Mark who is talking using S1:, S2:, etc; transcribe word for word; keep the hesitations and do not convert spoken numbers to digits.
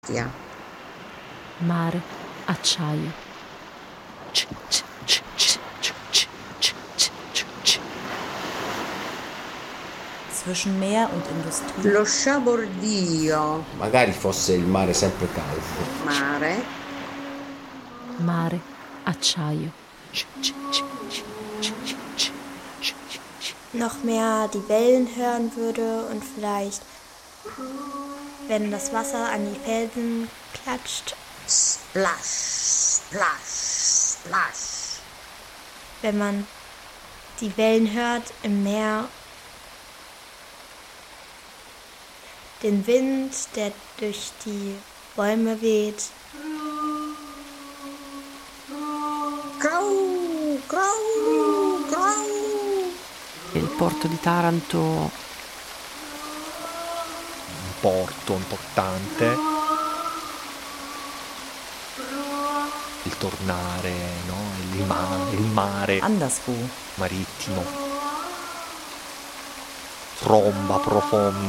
S1: Tia.
S2: Mare, acciaio.
S3: Zwischen Meer und Industrie.
S1: Lo sciabordio.
S4: Magari fosse il mare sempre caldo.
S1: Mare.
S2: Mare, acciaio.
S5: Noch mehr die Wellen hören würde und vielleicht, wenn das Wasser an die Felsen klatscht.
S1: Splash, splash, splash.
S5: Wenn man die Wellen hört im Meer. Den Wind, der durch die Bäume weht.
S1: Grau, grau, grau.
S2: Il porto di Taranto.
S6: Un porto importante. Il tornare, no? Il, ma- il mare.
S3: Anderswo.
S6: Marittimo. Tromba profonda.